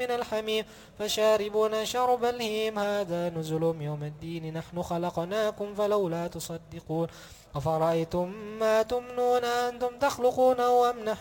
من الحميم فشاربون شرب الهيم هذا نزلهم يوم الدين نحن خلقناكم فلولا تصدقون أفرأيتم ما تمنون أنتم تخلقونه أم نحن